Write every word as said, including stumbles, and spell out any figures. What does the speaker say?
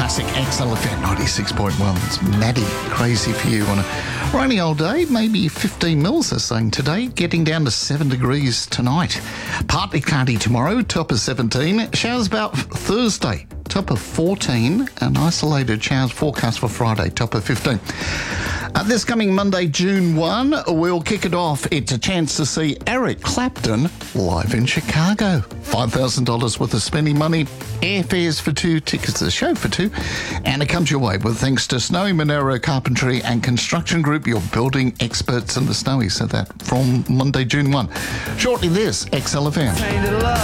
classic X L F M ninety-six point one. It's Maddie, crazy for you on a rainy old day, maybe fifteen mils they're saying today, getting down to seven degrees tonight. Partly cloudy tomorrow, top of seventeen. Showers about Thursday, top of fourteen. And isolated showers forecast for Friday, top of fifteen. Uh, this coming Monday, June first, we'll kick it off. It's a chance to see Eric Clapton live in Chicago. five thousand dollars worth of spending money, airfares for two, tickets to the show for two, and it comes your way with thanks to Snowy Monero Carpentry and Construction Group, your building experts in the Snowy. So that from Monday, June first. Shortly this, X L F M.